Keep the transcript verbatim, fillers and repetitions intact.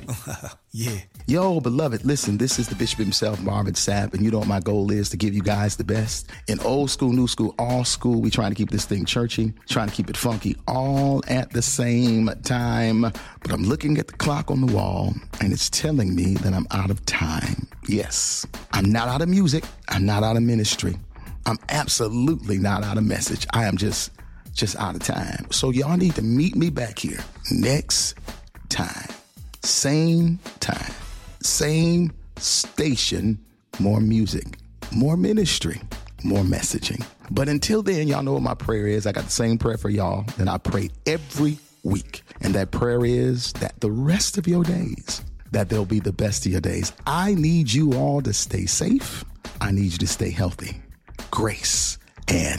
Yeah. Yo, beloved, listen, this is the Bishop himself, Marvin Sapp, and you know what my goal is, to give you guys the best. In old school, new school, all school, we trying to keep this thing churchy, trying to keep it funky, all at the same time. But I'm looking at the clock on the wall, and it's telling me that I'm out of time. Yes, I'm not out of music. I'm not out of ministry. I'm absolutely not out of message. I am just, just out of time. So y'all need to meet me back here next time. Same time, same station, more music, more ministry, more messaging. But until then, y'all know what my prayer is. I got the same prayer for y'all that I pray every week. And that prayer is that the rest of your days, that they'll be the best of your days. I need you all to stay safe. I need you to stay healthy. Grace and